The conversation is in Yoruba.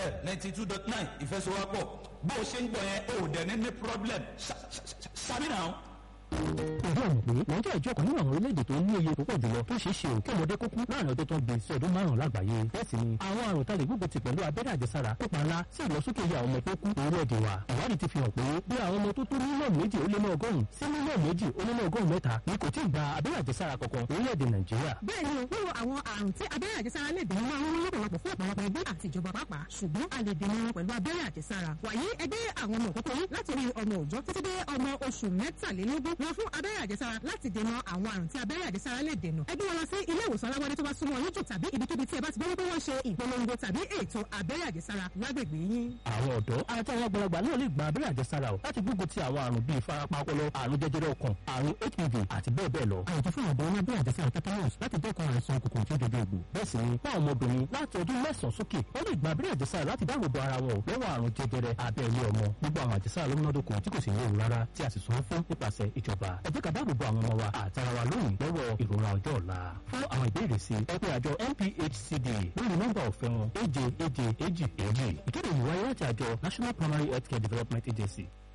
bẹ́ẹ̀ 92.9 ìfẹsowápọ̀ bó o ṣe ń gbọ́ yẹn o ò dẹ̀ ní problem ṣàmì náà. ìdí ọ̀nà pé nàìjíríà ìjọ kan nínú àwọn orílẹ̀-èdè tó ní iye púpọ̀ jùlọ tó ṣeé ṣe ò kí ọmọdé kókú láàrin ọdún tó ń gbé sí ọdún márùn-ún lágbàáyé. bẹ́ẹ̀ sì ni àwọn àrùn tá lè gbógun ti pẹ̀lú abẹ́rẹ́ àjẹsára kópa ńlá sí ìlọsókè iye àwọn ọmọ tó kú orílẹ̀-èdè wa. ìwádìí ti fi hàn pé bí àwọn ọmọ tó tó mílíọ̀nù 2.1 sí mílíọ̀nù 2.3 ni kò tí ì gba abẹ́rẹ́ àjẹsára kankan orílẹ̀-èdè nàìjíríà. bẹ́ẹ̀ ni wíwo àwọn àrùn tí abẹ́rẹ́ àjẹsára lè dènà máa ń wọ́n lọ́pọ̀lọpọ̀ fún ọ̀pọ̀lọpọ̀ ẹgbẹ́ àti ìjọba pàápàá ṣùgbọ́n a lè dènà wọn pẹ̀lú abẹ́rẹ́ àjẹsára. wàyí ẹgbẹ́ àwọn ọmọ òkókó yín láti rí ọmọ òòjọ́ títí dé ọmọ oṣù mẹ́tàlélógún lọ fún abẹ́rẹ́ àjẹsára láti dènà àwọn àrùn tí abẹ́rẹ́ àjẹsára lè dènà. ẹgbẹ́ wọn lọ sí ilé ìwòsàn aláwọ̀dé tó bá súnmọ́ yín jù tàbí ibikíbi tí ẹ bá ti gbọ́ pé wọ́n ṣe ìpolongo tàbí ètò abẹ́rẹ́ àjẹsára lágbègbè yín. àwọn ọ̀dọ́ àti àwọn àgbàlagbà náà lè gba abẹ́rẹ́ àjẹsára o láti gbógun ti àwọn àrùn bíi ìfarapa ọpọlọ, àrùn jẹjẹrẹ ọkàn, àrùn HPV àti bẹ́ẹ̀ bẹ́ẹ̀ lọ. àyètò fún ọ̀dọ́ ní abẹ́rẹ́ àjẹsára tetanus láti dẹ́kun àìsàn kòkòrò tí ó dodo egbò. bẹ́ẹ̀ sì ni fún àwọn ọmọbìnrin láti ọdún 9 sókè wọ́n lè gba abẹ́rẹ́ àjẹsára láti dáàbò bo ara wọn lọ́wọ́ àrùn jẹjẹrẹ abẹ́ ilé ọmọ. gbogbo àwọn àjẹsára ló múnádóko tí kò sì léwu rárá tí a sì sanwó fún nípasẹ̀ ìjọba. ẹ jẹ́ ká dáàbò bo àwọn ọmọ wa àtara wa lónìí lọ́wọ́ ìrora ọjọ́ ọ̀la. fún àwọn ìbéèrè sí ẹ pè àjọ NPHCD lórí nọ́mbà ọ̀fẹ́ wọn 77722. ìkéde yìí wáyé láti àjọ National Primary Healthcare Development Agency.